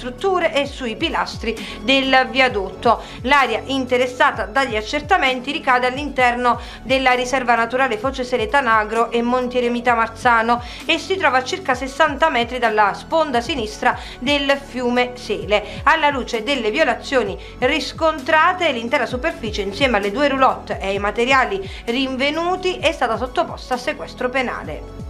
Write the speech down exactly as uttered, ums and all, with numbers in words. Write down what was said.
strutture e sui pilastri del viadotto. L'area interessata dagli accertamenti ricade all'interno della riserva naturale Foce Sele-Tanagro e Monti Eremita Marzano e si trova a circa sessanta metri dalla sponda sinistra del fiume Sele. Alla luce delle violazioni riscontrate, l'intera superficie insieme alle due roulotte e ai materiali rinvenuti è stata sottoposta a sequestro penale.